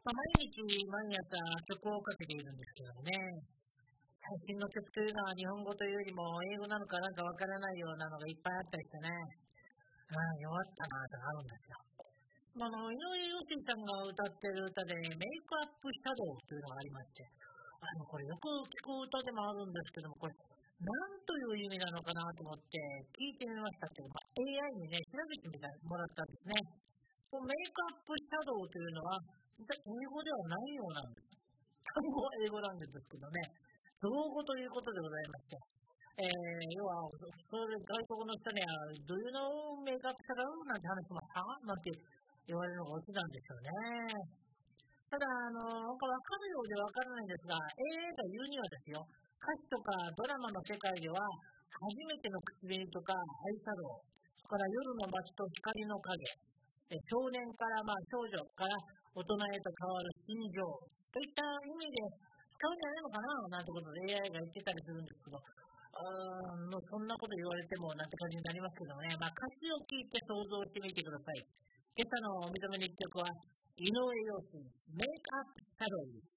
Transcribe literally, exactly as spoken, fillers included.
まあ、毎日毎朝曲をかけているんですけどもね、最近の曲というのは日本語というよりも英語なのかなんかわからないようなのがいっぱいあったりしてね、ああ、弱ったなとなるんですよ。まあ、あの井上陽水さんが歌ってる歌でメイクアップシャドウというのがありまして、あのこれよく聞く歌でもあるんですけども、これ何という意味なのかなと思って聞いてみましたけど、まあ、エーアイ にね調べてみてもらったんですね。このメイクアップシャドウというのは実は英語ではないようなんです。単語は英語なんですけどね、造語ということでございまして、えー、要はそれ外国の人にはどういうのメイクアップシャドウなんて話しますかなんて言われるのがオチなんですよね。ただ、あの、なんかわかるようでわからないんですが、エーアイ が言うにはですよ、歌詞とかドラマの世界では、初めての口紅とかアイシャドウ、それから夜の街と光の影、少年からまあ少女から大人へと変わる心情といった意味で使うんじゃないのかななんてことで エーアイ が言ってたりするんですけど、あーもうそんなこと言われてもなんて感じになりますけどね、まあ、歌詞を聞いて想像してみてください。今朝のお認めの一曲は井上陽水メイクアップシャドウ。